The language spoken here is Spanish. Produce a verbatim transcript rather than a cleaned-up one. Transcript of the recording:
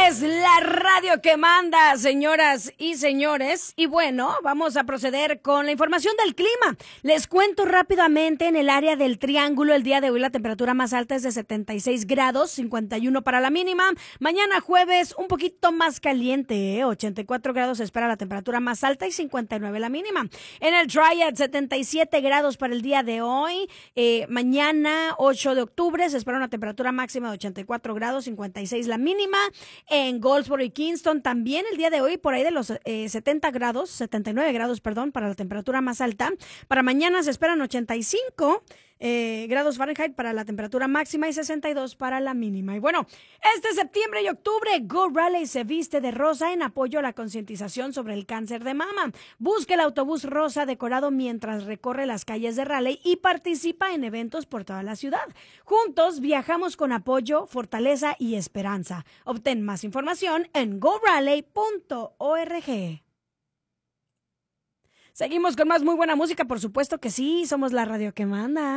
es la radio que manda, señoras y señores. Y bueno, vamos a proceder con la información del clima. Les cuento rápidamente, en el área del Triángulo, el día de hoy la temperatura más alta es de setenta y seis grados, cincuenta y uno para la mínima. Mañana jueves, un poquito más caliente, ¿eh? ochenta y cuatro grados se espera la temperatura más alta y cincuenta y nueve la mínima. En el Triad, setenta y siete grados para el día de hoy. Eh, mañana, ocho de octubre, se espera una temperatura máxima de ochenta y cuatro grados, cincuenta y seis la mínima. En Goldsboro y Kingston también el día de hoy por ahí de los eh, setenta grados, setenta y nueve grados, perdón, para la temperatura más alta. Para mañana se esperan ochenta y cinco eh, grados Fahrenheit para la temperatura máxima y sesenta y dos para la mínima. Y bueno, este septiembre y octubre, Go Raleigh se viste de rosa en apoyo a la concientización sobre el cáncer de mama. Busca el autobús rosa decorado mientras recorre las calles de Raleigh y participa en eventos por toda la ciudad. Juntos viajamos con apoyo, fortaleza y esperanza. Obtén más información en go raleigh punto org. Seguimos con más muy buena música, por supuesto que sí, somos la radio que manda.